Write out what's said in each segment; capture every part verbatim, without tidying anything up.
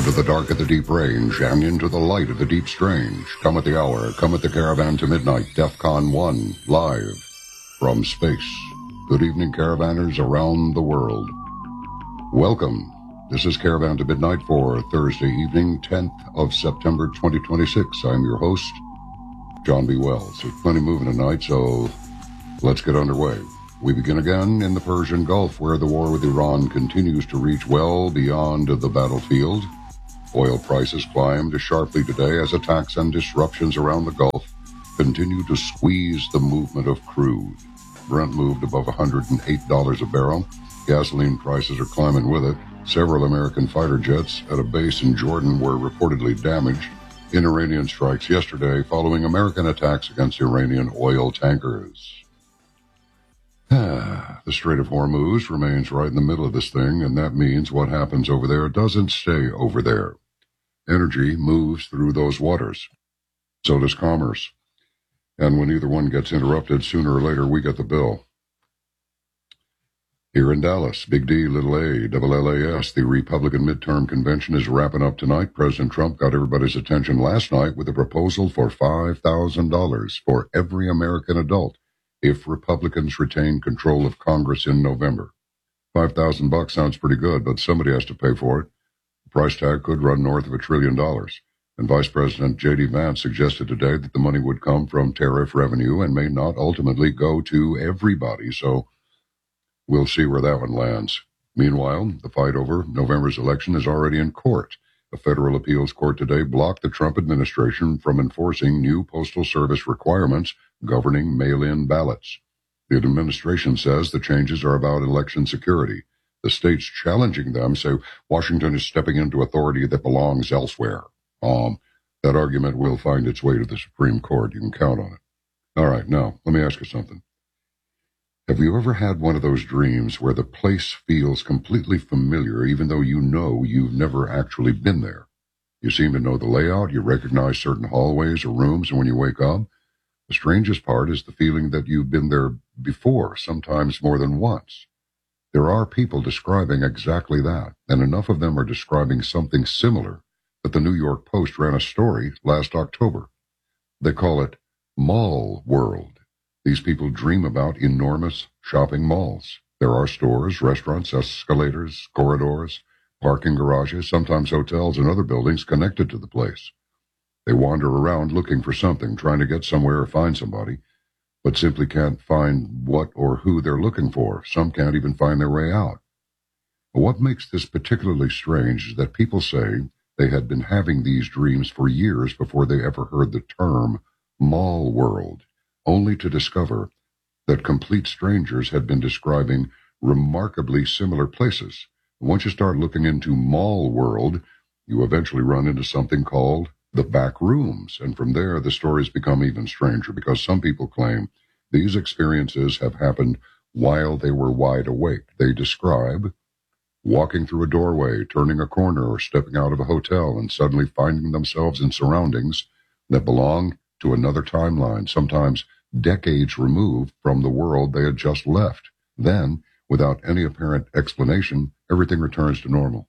Out of the dark of the deep range and into the light of the deep strange. Come at the hour, come at the caravan to midnight, DEFCON one, live from space. Good evening, caravanners around the world. Welcome. This is Caravan to Midnight for Thursday evening, tenth of September, twenty twenty-six. I'm your host, John B. Wells. There's plenty moving tonight, so let's get underway. We begin again in the Persian Gulf, where the war with Iran continues to reach well beyond the battlefield. Oil prices climbed sharply today as attacks and disruptions around the Gulf continue to squeeze the movement of crude. Brent moved above one hundred eight dollars a barrel. Gasoline prices are climbing with it. Several American fighter jets at a base in Jordan were reportedly damaged in Iranian strikes yesterday following American attacks against Iranian oil tankers. The Strait of Hormuz remains right in the middle of this thing, and that means what happens over there doesn't stay over there. Energy moves through those waters. So does commerce. And when either one gets interrupted, sooner or later we get the bill. Here in Dallas, Big D, Little A, Double L A S, the Republican midterm convention is wrapping up tonight. President Trump got everybody's attention last night with a proposal for five thousand dollars for every American adult if Republicans retain control of Congress in November. five thousand bucks sounds pretty good, but somebody has to pay for it. The price tag could run north of a trillion dollars. And Vice President J D Vance suggested today that the money would come from tariff revenue and may not ultimately go to everybody, so we'll see where that one lands. Meanwhile, the fight over November's election is already in court. A federal appeals court today blocked the Trump administration from enforcing new Postal Service requirements governing mail-in ballots. The administration says the changes are about election security. The states challenging them say Washington is stepping into authority that belongs elsewhere. Um, that argument will find its way to the Supreme Court. You can count on it. All right, now, let me ask you something. Have you ever had one of those dreams where the place feels completely familiar even though you know you've never actually been there? You seem to know the layout, you recognize certain hallways or rooms, and when you wake up, the strangest part is the feeling that you've been there before, sometimes more than once. There are people describing exactly that, and enough of them are describing something similar that the New York Post ran a story last October. They call it Mall World. These people dream about enormous shopping malls. There are stores, restaurants, escalators, corridors, parking garages, sometimes hotels and other buildings connected to the place. They wander around looking for something, trying to get somewhere or find somebody, but simply can't find what or who they're looking for. Some can't even find their way out. But what makes this particularly strange is that people say they had been having these dreams for years before they ever heard the term Mall World, only to discover that complete strangers had been describing remarkably similar places. Once you start looking into Mall World, you eventually run into something called the back rooms, and from there the stories become even stranger because some people claim these experiences have happened while they were wide awake. They describe walking through a doorway, turning a corner, or stepping out of a hotel and suddenly finding themselves in surroundings that belong to another timeline, sometimes decades removed from the world they had just left. Then, without any apparent explanation, everything returns to normal.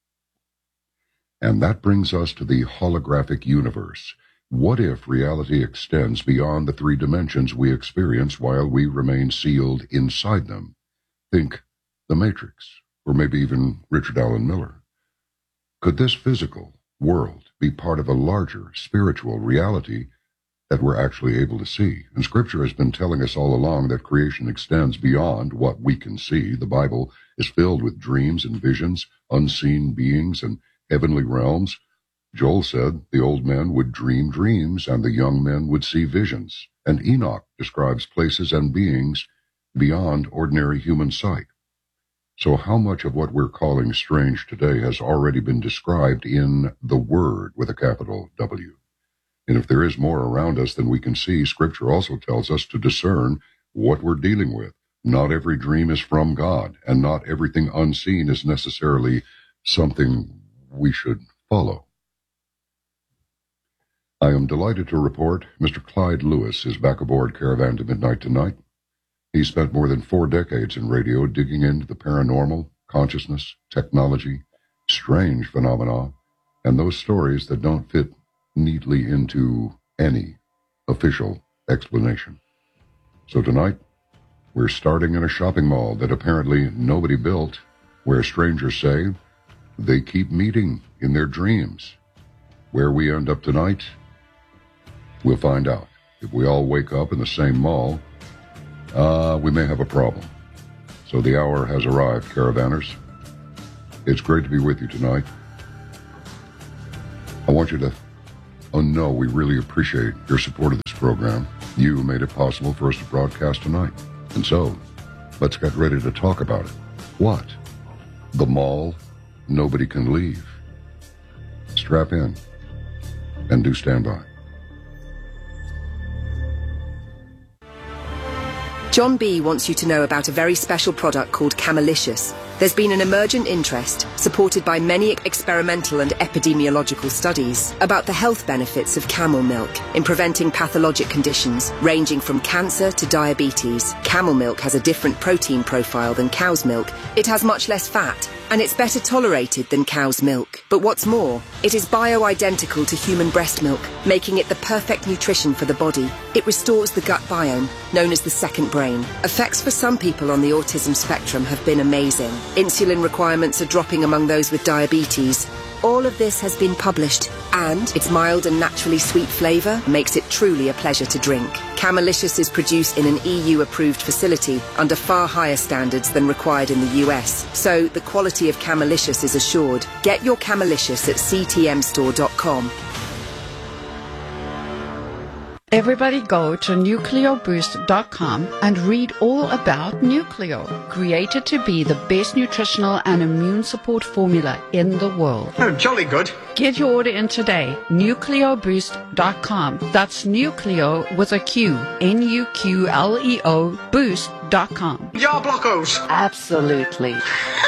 And that brings us to the holographic universe. What if reality extends beyond the three dimensions we experience while we remain sealed inside them? Think The Matrix, or maybe even Richard Allen Miller. Could this physical world be part of a larger spiritual reality that we're actually able to see? And Scripture has been telling us all along that creation extends beyond what we can see. The Bible is filled with dreams and visions, unseen beings, and heavenly realms. Joel said the old men would dream dreams and the young men would see visions. And Enoch describes places and beings beyond ordinary human sight. So how much of what we're calling strange today has already been described in the Word with a capital W? And if there is more around us than we can see, Scripture also tells us to discern what we're dealing with. Not every dream is from God, and not everything unseen is necessarily something we should follow. I am delighted to report Mister Clyde Lewis is back aboard Caravan to Midnight tonight. He spent more than four decades in radio digging into the paranormal, consciousness, technology, strange phenomena, and those stories that don't fit neatly into any official explanation. So tonight, we're starting in a shopping mall that apparently nobody built, where strangers say they keep meeting in their dreams. Where we end up tonight, we'll find out. If we all wake up in the same mall, uh, we may have a problem. So the hour has arrived, caravanners. It's great to be with you tonight. I want you to oh know we really appreciate your support of this program. You made it possible for us to broadcast tonight. And so, let's get ready to talk about it. What? The mall nobody can leave. Strap in and do stand by. John B. wants you to know about a very special product called Camelicious. There's been an emergent interest, supported by many experimental and epidemiological studies, about the health benefits of camel milk in preventing pathologic conditions ranging from cancer to diabetes. Camel milk has a different protein profile than cow's milk. It has much less fat, and it's better tolerated than cow's milk. But what's more, it is bio-identical to human breast milk, making it the perfect nutrition for the body. It restores the gut biome, known as the second brain. Effects for some people on the autism spectrum have been amazing. Insulin requirements are dropping among those with diabetes. All of this has been published, and its mild and naturally sweet flavour makes it truly a pleasure to drink. Camelicious is produced in an E U-approved facility under far higher standards than required in the U S, so the quality of Camelicious is assured. Get your Camelicious at c t m store dot com. Everybody go to nucleo boost dot com and read all about Nucleo, created to be the best nutritional and immune support formula in the world. Oh, jolly good. Get your order in today, nucleo boost dot com. That's Nucleo with a Q, N U Q L E O, boost dot com. Jar blockos. Absolutely.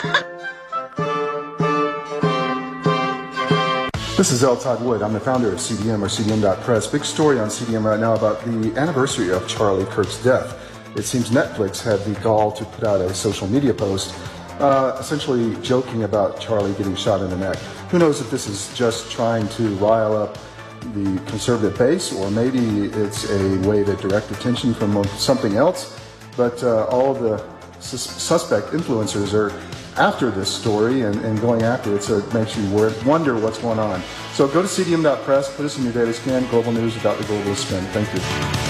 This is L. Todd Wood. I'm the founder of C D M, or C D M dot press. Big story on C D M right now about the anniversary of Charlie Kirk's death. It seems Netflix had the gall to put out a social media post uh, essentially joking about Charlie getting shot in the neck. Who knows if this is just trying to rile up the conservative base, or maybe it's a way to direct attention from something else. But uh, all of the sus- suspect influencers are after this story and, and going after it, so it makes you wonder what's going on. So go to C D M dot press, put us in your daily scan, global news without the global spin. Thank you.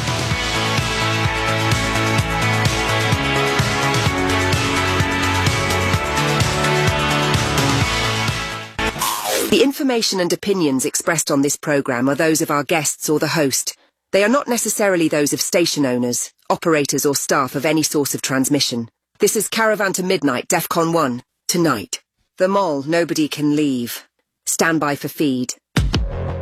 The information and opinions expressed on this program are those of our guests or the host. They are not necessarily those of station owners, operators or staff of any source of transmission. This is Caravan to Midnight, DEFCON one, tonight. The mall nobody can leave. Stand by for feed.